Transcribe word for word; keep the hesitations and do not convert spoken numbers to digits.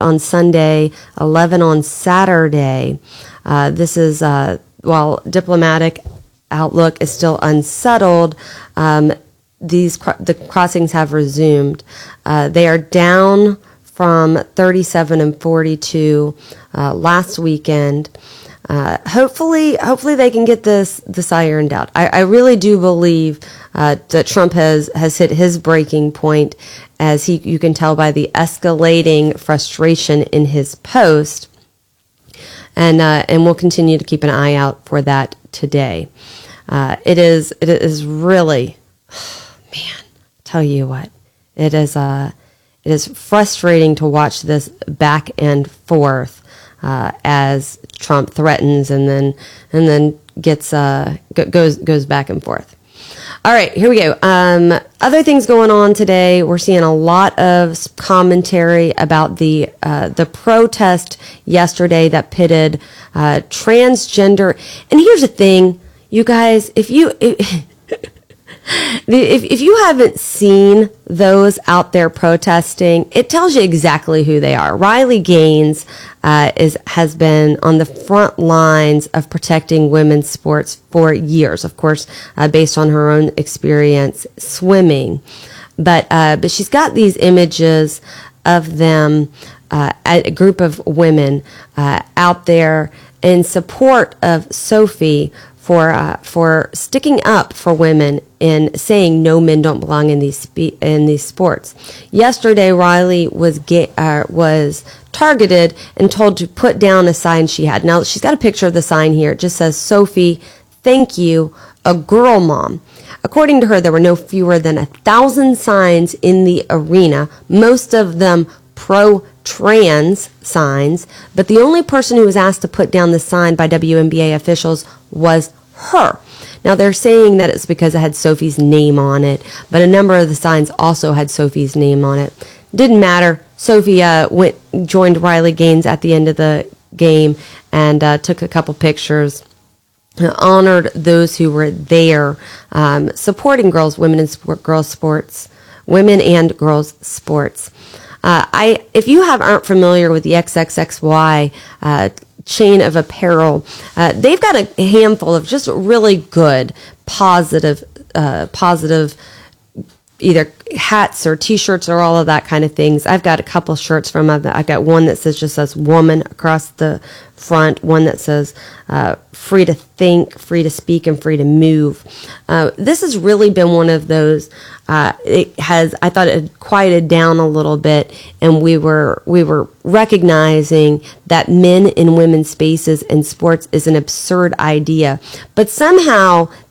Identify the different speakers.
Speaker 1: on Sunday, eleven on Saturday. Uh, this is, uh, while diplomatic outlook is still unsettled, um, these cro- the crossings have resumed. Uh, they are down from thirty-seven and forty-two uh, last weekend. Uh, hopefully, hopefully they can get this this ironed out. I, I really do believe uh, that Trump has has hit his breaking point, as he you can tell by the escalating frustration in his post, and uh, and we'll continue to keep an eye out for that today. Uh, it is it is really, man, tell you what, it is uh it is frustrating to watch this back and forth. Uh, as Trump threatens and then and then gets uh, go, goes goes back and forth. All right, here we go. Um, other things going on today. We're seeing a lot of commentary about the uh, the protest yesterday that pitted uh, transgender. And here's the thing, you guys, if you. If, If, if you haven't seen those out there protesting, it tells you exactly who they are. Riley Gaines uh, is has been on the front lines of protecting women's sports for years, of course, uh, based on her own experience swimming. But uh, but she's got these images of them, uh, a group of women uh, out there in support of Sophie, for uh, for sticking up for women and saying no, men don't belong in these spe- in these sports. Yesterday, Riley was ga- uh, was targeted and told to put down a sign she had. Now, she's got a picture of the sign here. It just says, "Sophie, thank you, a girl mom." According to her, there were no fewer than a thousand signs in the arena, most of them pro-trans signs, but the only person who was asked to put down the sign by W N B A officials was her. Now, they're saying that it's because it had Sophie's name on it, but a number of the signs also had Sophie's name on it. Didn't matter. Sophie uh, went joined Riley Gaines at the end of the game and uh, took a couple pictures, honored those who were there, um, supporting girls, women, and sport, girls sports, women and girls sports. Uh, I, if you have aren't familiar with the X X X Y uh, chain of apparel, uh, they've got a handful of just really good, positive, uh, positive, either hats or T-shirts or all of that kind of things. I've got a couple shirts from them. I've got one that says just says "woman" across the front, one that says uh, "free to think, free to speak, and free to move." Uh, this has really been one of those. Uh, it has, I thought it had quieted down a little bit, and we were we were recognizing that men in women's spaces in sports is an absurd idea, but somehow